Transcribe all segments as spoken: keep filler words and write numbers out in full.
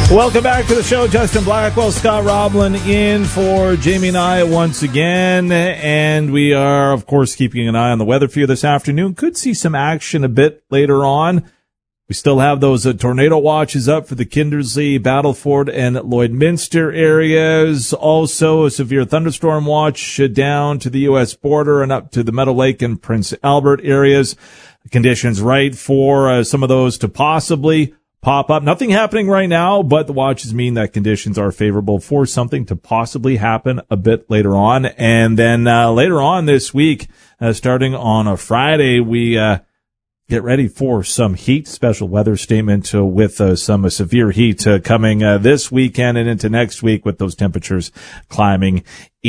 Welcome back to the show. Justin Blackwell, Scott Roblin in for Jamie and I once again. And we are, of course, keeping an eye on the weather for you this afternoon. Could see some action a bit later on. We still have those uh, tornado watches up for the Kindersley, Battleford, and Lloydminster areas. Also, a severe thunderstorm watch uh, down to the U S border and up to the Meadow Lake and Prince Albert areas. Conditions right for uh, some of those to possibly pop up. Nothing happening right now, but the watches mean that conditions are favorable for something to possibly happen a bit later on. And then uh, later on this week, uh, starting on a Friday, we uh, get ready for some heat. Special weather statement uh, with uh, some uh, severe heat uh, coming uh, this weekend and into next week, with those temperatures climbing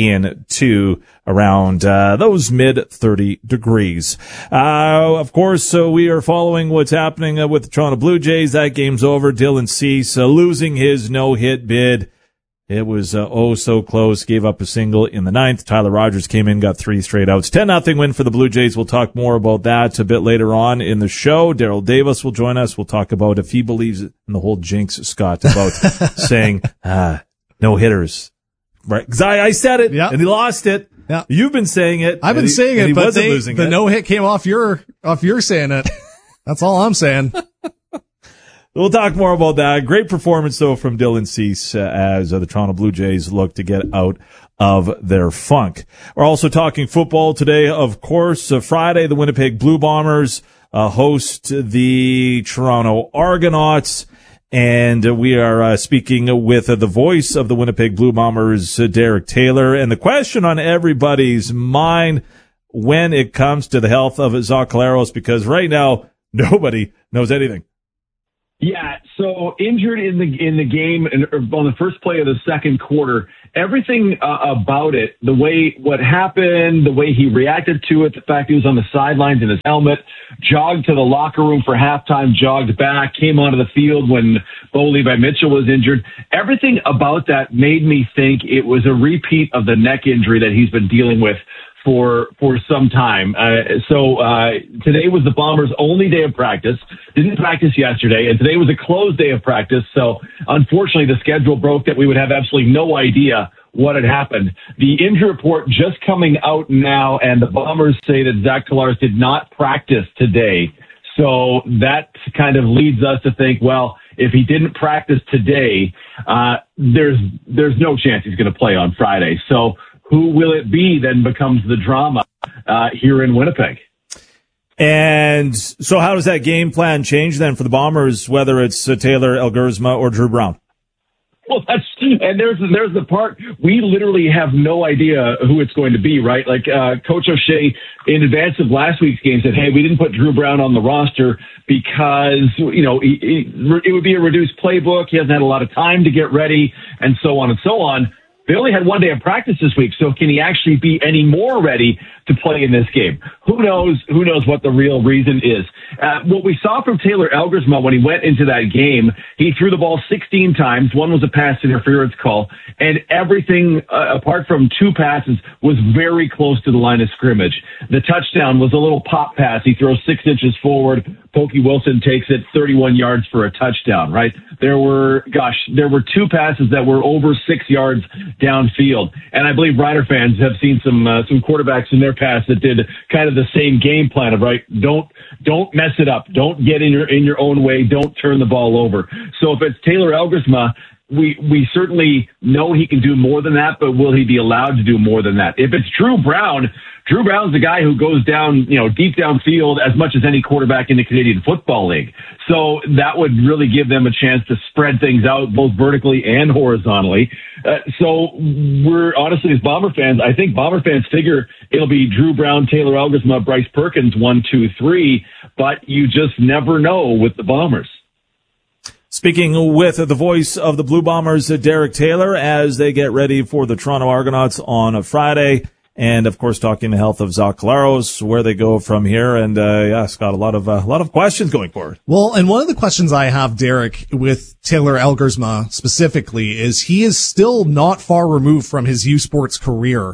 into around uh, those mid thirty degrees. Uh, of course, so we are following what's happening uh, with the Toronto Blue Jays. That game's over. Dylan Cease uh, losing his no-hit bid. It was uh, oh so close. Gave up a single in the ninth. Tyler Rogers came in, got three straight outs. ten nothing win for the Blue Jays. We'll talk more about that a bit later on in the show. Daryl Davis will join us. We'll talk about if he believes in the whole jinx, Scott, about saying ah, no hitters. Right, because I, I said it, yep. And he lost it. Yeah, you've been saying it. I've been he, saying it, he but wasn't they, losing the it. no hit came off your off your saying it. That's all I'm saying. We'll talk more about that. Great performance, though, from Dylan Cease uh, as uh, the Toronto Blue Jays look to get out of their funk. We're also talking football today, of course. Uh, Friday, the Winnipeg Blue Bombers uh, host the Toronto Argonauts. And uh, we are uh, speaking with uh, the voice of the Winnipeg Blue Bombers, uh, Derek Taylor. And the question on everybody's mind when it comes to the health of Zach Collaros, because right now nobody knows anything. Yeah, so injured in the in the game and on the first play of the second quarter. Everything uh, about it, the way what happened, the way he reacted to it, the fact he was on the sidelines in his helmet, jogged to the locker room for halftime, jogged back, came onto the field when Bo Levi Mitchell was injured. Everything about that made me think it was a repeat of the neck injury that he's been dealing with for for some time. Uh, so uh, today was the Bombers' only day of practice. Didn't practice yesterday, and today was a closed day of practice. So unfortunately, the schedule broke that we would have absolutely no idea what had happened. The injury report just coming out now, and the Bombers say that Zach Collaros did not practice today. So that kind of leads us to think, well, if he didn't practice today, uh, there's there's no chance he's going to play on Friday. So who will it be then becomes the drama uh, here in Winnipeg. And so how does that game plan change then for the Bombers, whether it's uh, Taylor Elgersma or Drew Brown? Well, that's, and there's, there's the part, we literally have no idea who it's going to be, right? Like, uh, Coach O'Shea in advance of last week's game said, hey, we didn't put Drew Brown on the roster because, you know, it, it, it would be a reduced playbook. He hasn't had a lot of time to get ready and so on and so on. They only had one day of practice this week, so can he actually be any more ready to play in this game? Who knows? Who knows what the real reason is? Uh, what we saw from Taylor Elgersma when he went into that game, he threw the ball sixteen times. One was a pass interference call, and everything uh, apart from two passes was very close to the line of scrimmage. The touchdown was a little pop pass. He throws six inches forward. Pokey Wilson takes it thirty-one yards for a touchdown, right? There were, gosh, there were two passes that were over six yards downfield. And I believe Rider fans have seen some, uh, some quarterbacks in their past that did kind of the same game plan of, right, don't, don't mess it up. Don't get in your, in your own way. Don't turn the ball over. So if it's Taylor Elgersma, we, we certainly know he can do more than that, but will he be allowed to do more than that? If it's Drew Brown, Drew Brown's the guy who goes down, you know, deep downfield as much as any quarterback in the Canadian Football League. So that would really give them a chance to spread things out both vertically and horizontally. Uh, so we're honestly, as Bomber fans, I think Bomber fans figure it'll be Drew Brown, Taylor Elgersma, Bryce Perkins, one, two, three, but you just never know with the Bombers. Speaking with the voice of the Blue Bombers, Derek Taylor, as they get ready for the Toronto Argonauts on a Friday. And, of course, talking the health of Zach Collaros, where they go from here. And, uh, yeah, Scott, a lot of, uh, a lot of questions going forward. Well, and one of the questions I have, Derek, with Taylor Elgersma specifically is he is still not far removed from his U Sports career.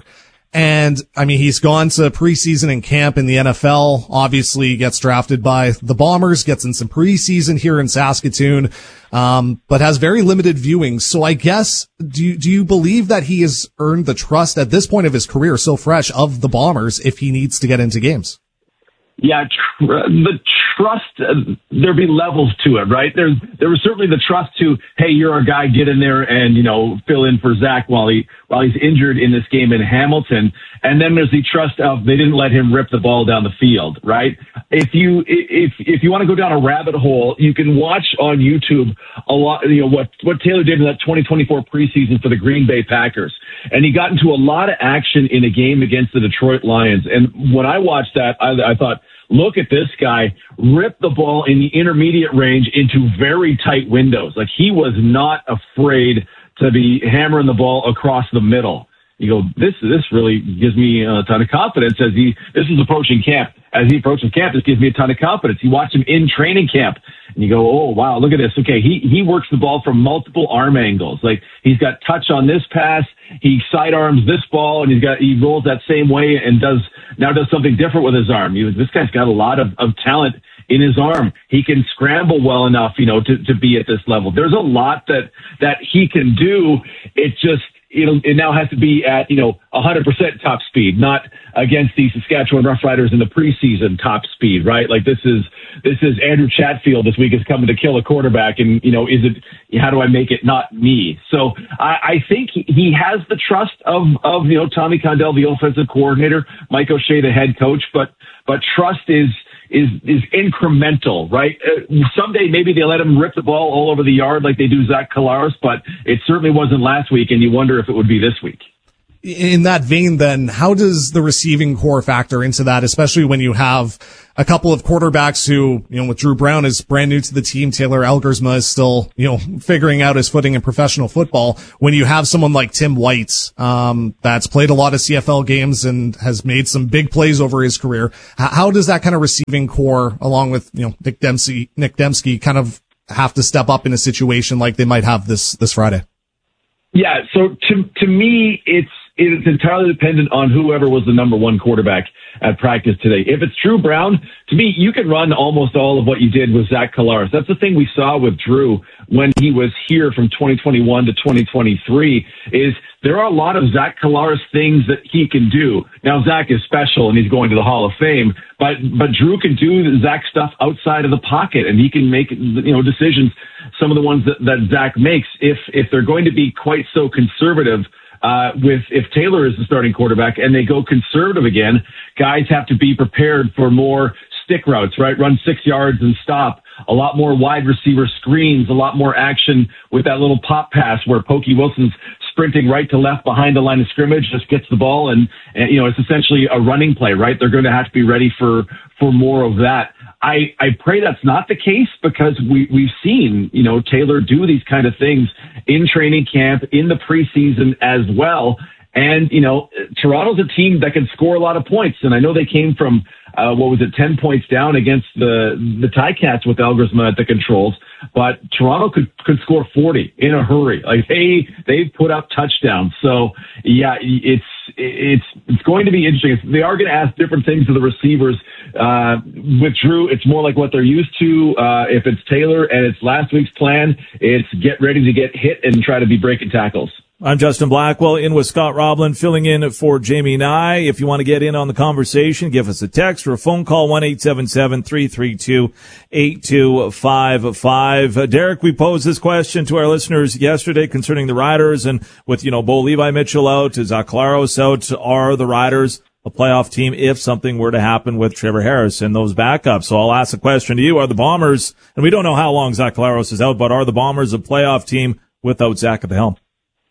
And I mean, he's gone to preseason and camp in the N F L, obviously gets drafted by the Bombers, gets in some preseason here in Saskatoon, um, but has very limited viewings. So I guess, do you, do you believe that he has earned the trust at this point of his career, so fresh, of the Bombers if he needs to get into games? Yeah, tr- the trust, uh, there'd be levels to it, right? There's, there was certainly the trust to, hey, you're our guy, get in there and, you know, fill in for Zach while he, while he's injured in this game in Hamilton. And then there's the trust of they didn't let him rip the ball down the field, right? If you, if, if you want to go down a rabbit hole, you can watch on YouTube a lot, you know, what, what Taylor did in that twenty twenty-four preseason for the Green Bay Packers. And he got into a lot of action in a game against the Detroit Lions. And when I watched that, I, I thought, look at this guy rip the ball in the intermediate range into very tight windows. Like, he was not afraid to be hammering the ball across the middle. You go, this, this really gives me a ton of confidence as he, this is approaching camp. As he approaches camp, this gives me a ton of confidence. You watch him in training camp and you go, oh, wow, look at this. Okay. He, he works the ball from multiple arm angles. Like, he's got touch on this pass. He sidearms this ball and he's got, he rolls that same way and does, now does something different with his arm. You, this guy's got a lot of, of talent in his arm. He can scramble well enough, you know, to, to be at this level. There's a lot that, that he can do. It just, It'll, it now has to be at, you know, one hundred percent top speed, not against the Saskatchewan Roughriders in the preseason top speed, right? Like, this is, this is Andrew Chatfield this week is coming to kill a quarterback. And, you know, is it, how do I make it not me? So I, I think he, he has the trust of, of, you know, Tommy Condell, the offensive coordinator, Mike O'Shea, the head coach, but, but trust is, is, is incremental, right? Uh, someday maybe they let him rip the ball all over the yard like they do Zach Collaros, but it certainly wasn't last week, and you wonder if it would be this week. In that vein, then, how does the receiving core factor into that, especially when you have a couple of quarterbacks who, you know, with Drew Brown is brand new to the team, Taylor Elgersma is still, you know, figuring out his footing in professional football. When you have someone like Tim White, um, that's played a lot of C F L games and has made some big plays over his career, how does that kind of receiving core, along with, you know, Nick Dempsey, Nick Dembski, kind of have to step up in a situation like they might have this, this Friday? Yeah. So to, to me, it's, it's entirely dependent on whoever was the number one quarterback at practice today. If it's Drew Brown, to me, you can run almost all of what you did with Zach Collaros. That's the thing we saw with Drew when he was here from twenty twenty-one to twenty twenty-three is there are a lot of Zach Collaros things that he can do. Now, Zach is special and he's going to the Hall of Fame, but, but Drew can do Zach stuff outside of the pocket and he can make, you know, decisions, some of the ones that, that Zach makes. If, if they're going to be quite so conservative, Uh, with, if Taylor is the starting quarterback and they go conservative again, guys have to be prepared for more stick routes, right? Run six yards and stop. A lot more wide receiver screens, a lot more action with that little pop pass where Pokey Wilson's sprinting right to left behind the line of scrimmage, just gets the ball and, and you know, it's essentially a running play, right? They're going to have to be ready for, for more of that. I, I pray that's not the case because we, we've seen, you know, Taylor do these kind of things in training camp, in the preseason as well. And, you know, Toronto's a team that can score a lot of points. And I know they came from, uh, what was it, ten points down against the, the Ticats with Elgersma at the controls. But Toronto could, could score forty in a hurry. Like they, they've put up touchdowns. So yeah, it's, it's, it's going to be interesting. They are going to ask different things of the receivers. Uh, with Drew, it's more like what they're used to. Uh, if it's Taylor and it's last week's plan, it's get ready to get hit and try to be breaking tackles. I'm Justin Blackwell in with Scott Roblin, filling in for Jamie Nye. If you want to get in on the conversation, give us a text or a phone call, one eight seven seven, three three two, eight two five five. Uh, Derek, we posed this question to our listeners yesterday concerning the Riders, and with, you know, Bo Levi Mitchell out, Zach Collaros out, are the Riders a playoff team if something were to happen with Trevor Harris and those backups? So I'll ask the question to you. Are the Bombers, and we don't know how long Zach Collaros is out, but are the Bombers a playoff team without Zach at the helm?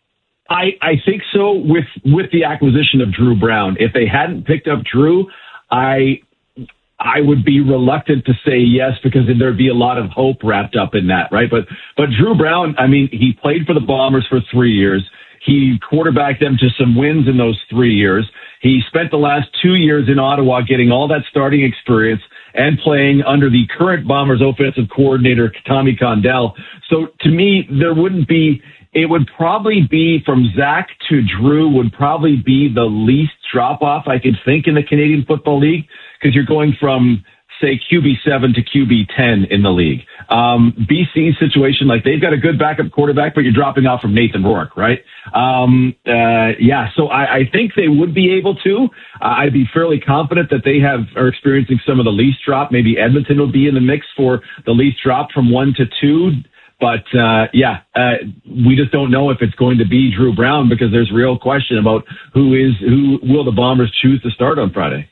I, I think so with, with the acquisition of Drew Brown. If they hadn't picked up Drew, I, I would be reluctant to say yes because there'd be a lot of hope wrapped up in that, right? But, but Drew Brown, I mean, he played for the Bombers for three years. He quarterbacked them to some wins in those three years. He spent the last two years in Ottawa getting all that starting experience and playing under the current Bombers offensive coordinator, Tommy Condell. So to me, there wouldn't be it would probably be from Zach to Drew would probably be the least drop off I could think in the Canadian Football League, because you're going from, say, Q B seven to Q B ten in the league. Um, B C's situation, like they've got a good backup quarterback, but you're dropping off from Nathan Rourke, right? Um, uh, yeah, so I, I think they would be able to. Uh, I'd be fairly confident that they have are experiencing some of the least drop. Maybe Edmonton will be in the mix for the least drop from one to two. But, uh, yeah, uh, we just don't know if it's going to be Drew Brown, because there's real question about who is, who will the Bombers choose to start on Friday.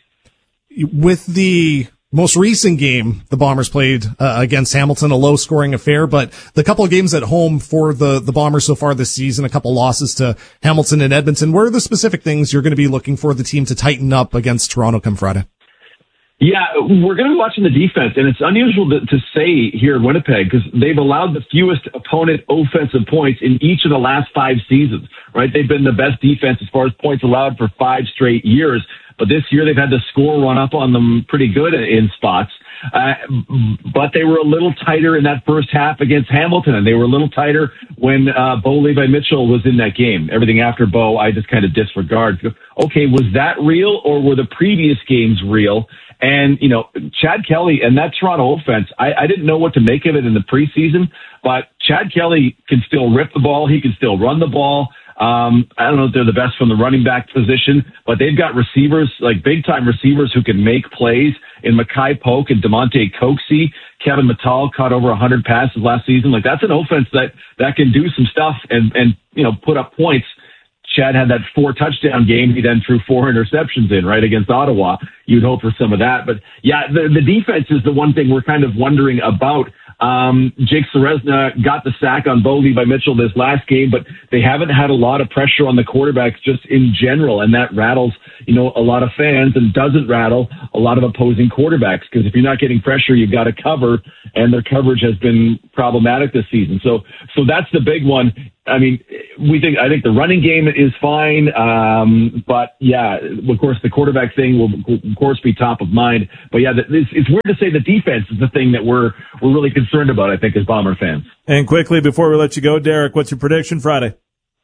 With the most recent game, the Bombers played uh, against Hamilton, a low-scoring affair, but the couple of games at home for the, the Bombers so far this season, a couple losses to Hamilton and Edmonton, what are the specific things you're going to be looking for the team to tighten up against Toronto come Friday? Yeah, we're going to be watching the defense, and it's unusual to, to say here in Winnipeg, because they've allowed the fewest opponent offensive points in each of the last five seasons, right? They've been the best defense as far as points allowed for five straight years, but this year they've had the score run up on them pretty good in spots. Uh, but they were a little tighter in that first half against Hamilton, and they were a little tighter when uh, Bo Levi-Mitchell was in that game. Everything after Bo, I just kind of disregard. Okay, was that real, or were the previous games real? And, you know, Chad Kelly and that Toronto offense, I, I didn't know what to make of it in the preseason, but Chad Kelly can still rip the ball. He can still run the ball. Um, I don't know if they're the best from the running back position, but they've got receivers, like big-time receivers who can make plays in Mackay Polk and DeMonte Coxie. Kevin Mattal caught over one hundred passes last season. Like, that's an offense that, that can do some stuff and, and, you know, put up points. Chad had that four touchdown game. He then threw four interceptions in, right, against Ottawa. You'd hope for some of that. But, yeah, the, the defense is the one thing we're kind of wondering about. Um, Jake Serezna got the sack on Bo Levi-Mitchell this last game, but they haven't had a lot of pressure on the quarterbacks just in general, and that rattles, you know, a lot of fans and doesn't rattle a lot of opposing quarterbacks, because if you're not getting pressure, you've got to cover, and their coverage has been problematic this season. So, so that's the big one. I mean, we think, I think the running game is fine. Um, but yeah, of course, the quarterback thing will, of course, be top of mind. But yeah, it's, it's weird to say the defense is the thing that we're, we're really concerned about, I think, as Bomber fans. And quickly, before we let you go, Derek, what's your prediction Friday?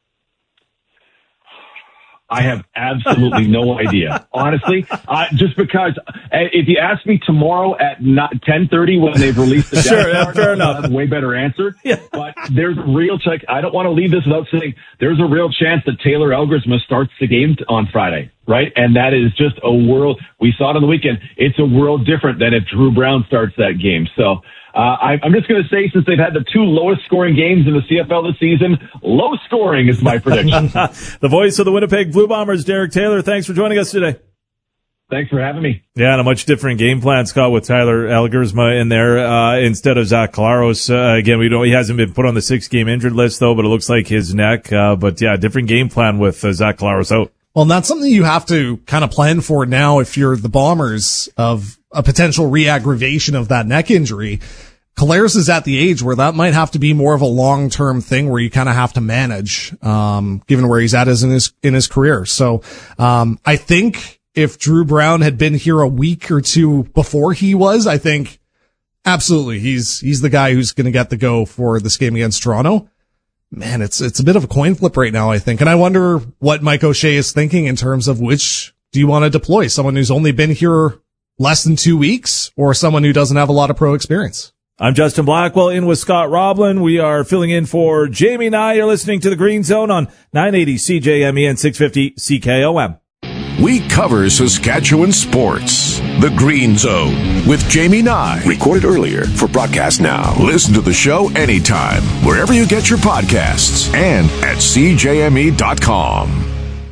I have absolutely no idea, honestly. Uh, just because uh, if you ask me tomorrow at ten thirty when they've released the sure, depth yeah, chart, fair enough. I'll have a way better answer. Yeah. But there's a real check. I don't want to leave this without saying there's a real chance that Taylor Elgersma starts the game t- on Friday, right? And that is just a world. We saw it on the weekend. It's a world different than if Drew Brown starts that game. So. Uh, I, I'm just going to say, since they've had the two lowest scoring games in the C F L this season, low scoring is my prediction. The voice of the Winnipeg Blue Bombers, Derek Taylor. Thanks for joining us today. Thanks for having me. Yeah, and a much different game plan, Scott, with Tyler Elgersma in there uh, instead of Zach Collaros. Uh, again, we don't. He hasn't been put on the six-game injured list though, but it looks like his neck. Uh, but yeah, different game plan with uh, Zach Collaros out. Well, and that's something you have to kind of plan for now if you're the Bombers, of a potential re-aggravation of that neck injury. Collaros is at the age where that might have to be more of a long-term thing where you kind of have to manage, um, given where he's at as in his, in his career. So, um, I think if Drew Brown had been here a week or two before he was, I think absolutely he's, he's the guy who's going to get the go for this game against Toronto. Man, it's, it's a bit of a coin flip right now, I think. And I wonder what Mike O'Shea is thinking in terms of which do you want to deploy? Someone who's only been here less than two weeks or someone who doesn't have a lot of pro experience? I'm Justin Blackwell in with Scott Roblin. We are filling in for Jamie Nye. You're listening to The Green Zone on nine eighty C J M E and six fifty C K O M. We cover Saskatchewan sports. The Green Zone with Jamie Nye. Recorded earlier for broadcast now. Listen to the show anytime, wherever you get your podcasts, and at C J M E dot com.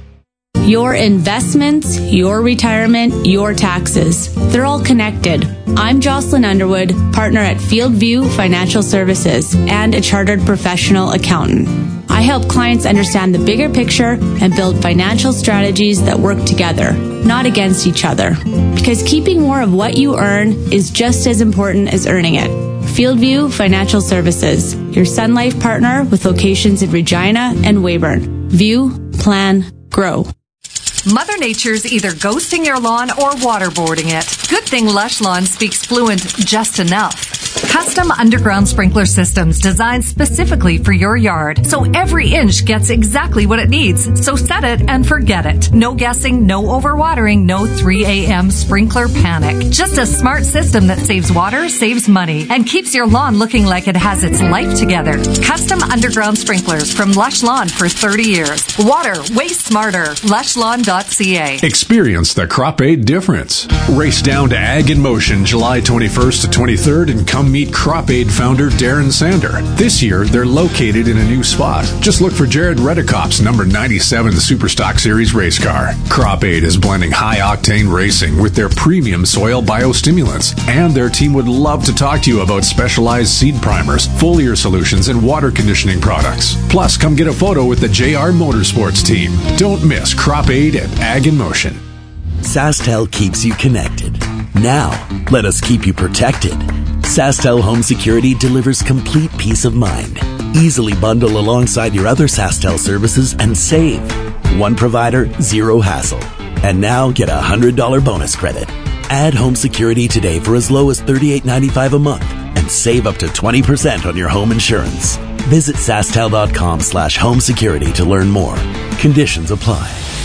Your investments, your retirement, your taxes. They're all connected. I'm Jocelyn Underwood, partner at Fieldview Financial Services and a chartered professional accountant. I help clients understand the bigger picture and build financial strategies that work together, not against each other. Because keeping more of what you earn is just as important as earning it. Fieldview Financial Services, your Sun Life partner with locations in Regina and Weyburn. View, plan, grow. Mother Nature's either ghosting your lawn or waterboarding it. Good thing Lush Lawn speaks fluent just enough. Custom underground sprinkler systems designed specifically for your yard, so every inch gets exactly what it needs. So set it and forget it. No guessing, no overwatering, no three a.m. sprinkler panic. Just a smart system that saves water, saves money, and keeps your lawn looking like it has its life together. Custom underground sprinklers from Lush Lawn for thirty years. Water, way smarter. lush lawn dot c a. Experience the Crop Aid difference. Race down to Ag in Motion July twenty-first to twenty-third and come meet Crop Aid founder Darren Sander. This year, they're located in a new spot. Just look for Jared Redekop's number ninety-seven Superstock Series race car. Crop Aid is blending high-octane racing with their premium soil biostimulants, and their team would love to talk to you about specialized seed primers, foliar solutions, and water conditioning products. Plus, come get a photo with the J R Motorsports team. Don't miss Crop Aid at Ag in Motion. SaskTel keeps you connected. Now, let us keep you protected. SaskTel Home Security delivers complete peace of mind. Easily bundle alongside your other SaskTel services and save. One provider, zero hassle. And now get a one hundred dollars bonus credit. Add home security today for as low as thirty-eight ninety-five a month and save up to twenty percent on your home insurance. Visit SaskTel.com slash home security to learn more. Conditions apply.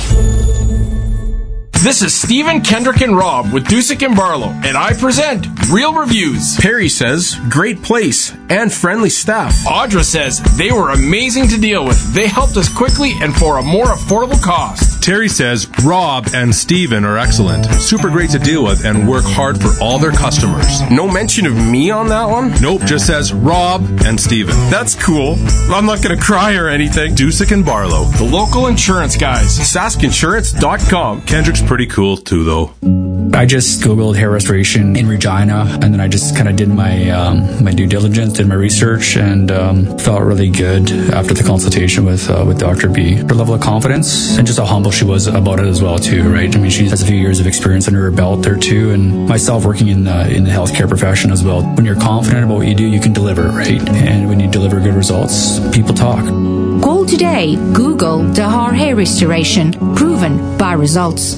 This is Stephen, Kendrick, and Rob with Dusick and Barlow, and I present Real Reviews. Perry says, great place and friendly staff. Audra says, they were amazing to deal with. They helped us quickly and for a more affordable cost. Terry says, Rob and Stephen are excellent. Super great to deal with and work hard for all their customers. No mention of me on that one? Nope, just says Rob and Stephen. That's cool. I'm not going to cry or anything. Dusick and Barlow, the local insurance guys. Sask Insurance dot com. Kendrick's pretty cool too, though. I just Googled hair restoration in Regina, and then I just kind of did my um, my due diligence, did my research, and um, felt really good after the consultation with uh, with Doctor B. Her level of confidence and just how humble she was about it as well, too, right? I mean, she has a few years of experience under her belt there, too, and myself working in the, in the healthcare profession as well. When you're confident about what you do, you can deliver, right? And when you deliver good results, people talk. Call today. Google Dahar Hair Restoration. Proven by results.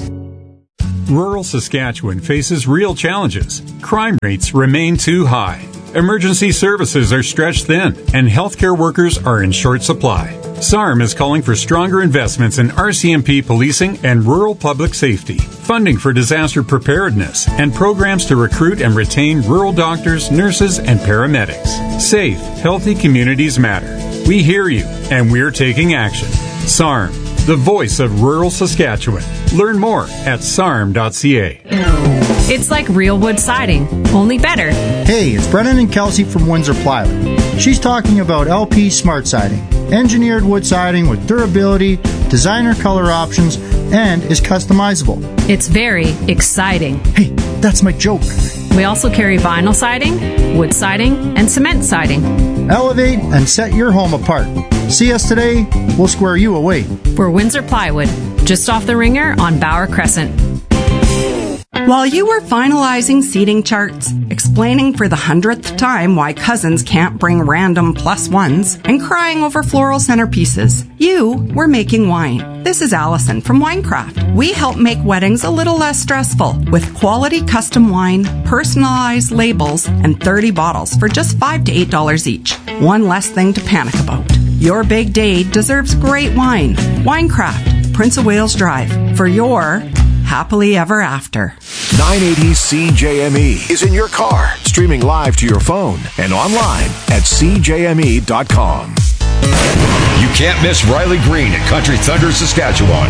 Rural Saskatchewan faces real challenges. Crime rates remain too high. Emergency services are stretched thin, and healthcare workers are in short supply. S A R M is calling for stronger investments in R C M P policing and rural public safety, funding for disaster preparedness, and programs to recruit and retain rural doctors, nurses, and paramedics. Safe, healthy communities matter. We hear you, and we're taking action. S A R M, the voice of rural Saskatchewan. Learn more at S A R M dot c a. It's like real wood siding, only better. Hey, it's Brennan and Kelsey from Windsor Plywood. She's talking about L P Smart Siding. Engineered wood siding with durability, designer color options, and is customizable. It's very exciting. Hey, that's my joke. We also carry vinyl siding, wood siding, and cement siding. Elevate and set your home apart. See us today, we'll square you away. We're Windsor Plywood, just off the Ringer on Bauer Crescent. While you were finalizing seating charts, explaining for the hundredth time why cousins can't bring random plus ones, and crying over floral centerpieces, you were making wine. This is Allison from Winecraft. We help make weddings a little less stressful with quality custom wine, personalized labels, and thirty bottles for just five to eight dollars each. One less thing to panic about. Your big day deserves great wine. Winecraft, Prince of Wales Drive, for your happily ever after. nine eighty C J M E is in your car, streaming live to your phone and online at c j m e dot com. You can't miss Riley Green at Country Thunder, Saskatchewan.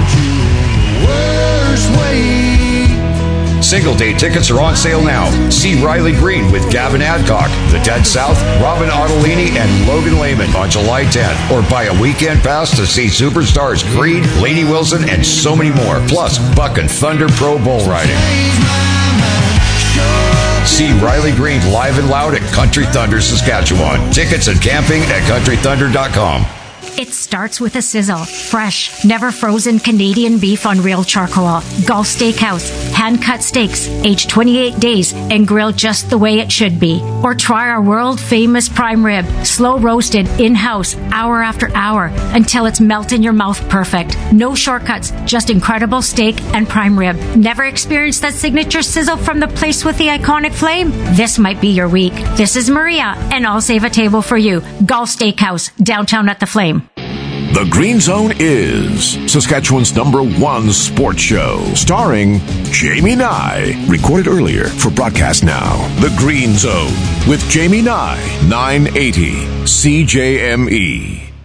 Single day tickets are on sale now. See Riley Green with Gavin Adcock, The Dead South, Robin Ottolini, and Logan Lehman on July tenth. Or buy a weekend pass to see superstars Creed, Lainey Wilson, and so many more. Plus, Buck and Thunder Pro Bull Riding. See Riley Green live and loud at Country Thunder, Saskatchewan. Tickets and camping at country thunder dot com. It starts with a sizzle. Fresh, never frozen Canadian beef on real charcoal. Gulf Steakhouse. Hand-cut steaks, aged twenty-eight days, and grilled just the way it should be. Or try our world-famous prime rib. Slow roasted, in-house, hour after hour, until it's melt in your mouth perfect. No shortcuts, just incredible steak and prime rib. Never experienced that signature sizzle from the place with the iconic flame? This might be your week. This is Maria, and I'll save a table for you. Gulf Steakhouse, downtown at the Flame. The Green Zone is Saskatchewan's number one sports show, starring Jamie Nye. Recorded earlier for broadcast now. The Green Zone with Jamie Nye, nine eighty C J M E.